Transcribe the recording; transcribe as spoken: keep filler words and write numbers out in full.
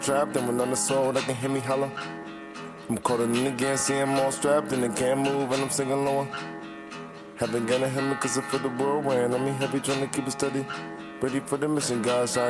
Trapped and when on the soul, they can hear me holler. I'm colder than again, see I'm all strapped and they can't move and I'm singing lower. Haven't gonna hit me cause I feel the whirlwind. I mean, happy trying to keep it steady. Ready for the mission, God shine.